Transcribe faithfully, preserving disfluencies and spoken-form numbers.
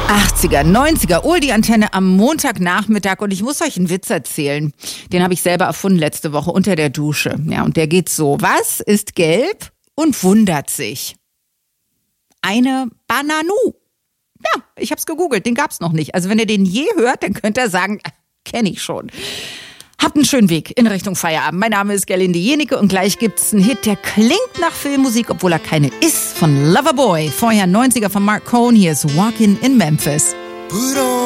achtziger, neunziger, Oldie-Antenne am Montagnachmittag und ich muss euch einen Witz erzählen. Den habe ich selber erfunden letzte Woche unter der Dusche. Ja, und der geht so. Was ist gelb und wundert sich? Eine Bananu. Ja, ich habe es gegoogelt, den gab's noch nicht. Also wenn ihr den je hört, dann könnt ihr sagen, kenne ich schon. Habt einen schönen Weg in Richtung Feierabend. Mein Name ist Gerlinde Jenike und gleich gibt's einen Hit, der klingt nach Filmmusik, obwohl er keine ist, von Loverboy. Vorher neunziger von Mark Cohn, hier ist Walkin' in Memphis.